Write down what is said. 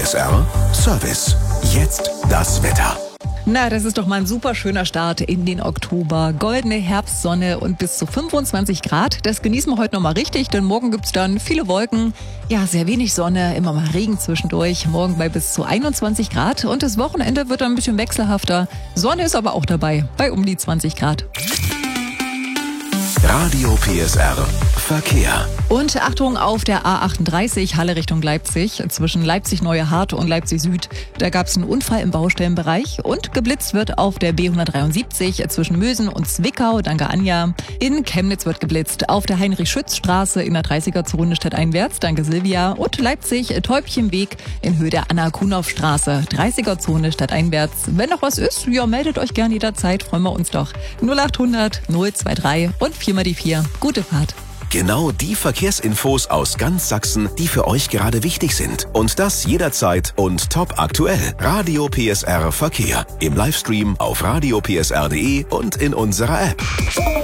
PSR Service. Jetzt das Wetter. Na, das ist doch mal ein super schöner Start in den Oktober. Goldene Herbstsonne und bis zu 25 Grad. Das genießen wir heute noch mal richtig, denn morgen gibt's dann viele Wolken. Ja, sehr wenig Sonne, immer mal Regen zwischendurch. Morgen bei bis zu 21 Grad und das Wochenende wird dann ein bisschen wechselhafter. Sonne ist aber auch dabei, bei um die 20 Grad. Radio PSR Verkehr. Und Achtung auf der A38 Halle Richtung Leipzig, zwischen Leipzig-Neue-Hart und Leipzig-Süd. Da gab es einen Unfall im Baustellenbereich und geblitzt wird auf der B173 zwischen Mösen und Zwickau, danke Anja. In Chemnitz wird geblitzt auf der Heinrich-Schütz-Straße in der 30er-Zone stadteinwärts, danke Silvia. Und Leipzig-Täubchenweg in Höhe der Anna-Kunow-Straße, 30er-Zone stadteinwärts. Wenn noch was ist, ja, meldet euch gern jederzeit, freuen wir uns doch. 0800 023 und 4 mal die 4. Gute Fahrt. Genau die Verkehrsinfos aus ganz Sachsen, die für euch gerade wichtig sind. Und das jederzeit und top aktuell. Radio PSR Verkehr. Im Livestream auf radiopsr.de und in unserer App.